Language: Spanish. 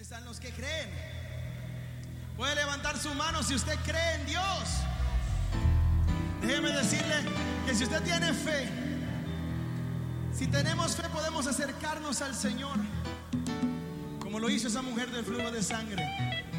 están los que creen? Puede levantar su mano si usted cree en Dios. Déjeme decirle que si usted tiene fe, si tenemos fe, podemos acercarnos al Señor, como lo hizo esa mujer del flujo de sangre.